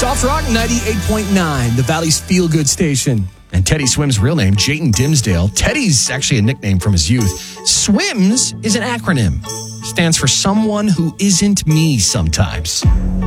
Soft Rock 98.9, the Valley's feel-good station. And Teddy Swim's real name, Jayton Dimsdale. Teddy's actually a nickname from his youth. SWIMS is an acronym. Stands for someone who isn't me sometimes.